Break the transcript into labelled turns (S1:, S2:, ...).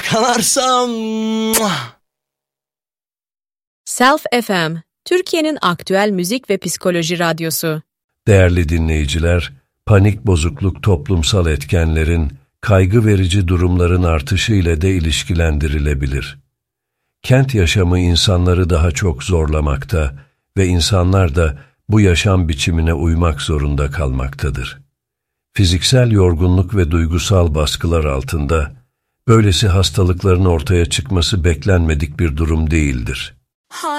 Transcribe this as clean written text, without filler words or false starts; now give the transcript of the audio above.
S1: Yakalarsan...
S2: Self FM, Türkiye'nin aktüel müzik ve psikoloji radyosu.
S3: Değerli dinleyiciler, panik bozukluk toplumsal etkenlerin, kaygı verici durumların artışı ile de ilişkilendirilebilir. Kent yaşamı insanları daha çok zorlamakta ve insanlar da bu yaşam biçimine uymak zorunda kalmaktadır. Fiziksel yorgunluk ve duygusal baskılar altında, böylesi hastalıkların ortaya çıkması beklenmedik bir durum değildir.